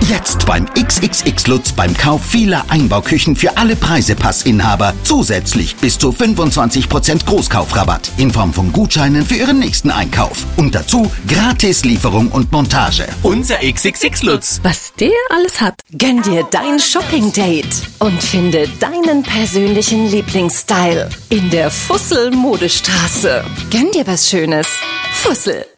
Jetzt beim XXX Lutz beim Kauf vieler Einbauküchen für alle Preisepassinhaber zusätzlich bis zu 25% Großkaufrabatt in Form von Gutscheinen für Ihren nächsten Einkauf. Und dazu gratis Lieferung und Montage. Unser XXX Lutz. Was der alles hat. Gönn dir dein Shopping-Date und finde deinen persönlichen Lieblingsstyle in der Fussel Modestraße. Gönn dir was Schönes. Fussel.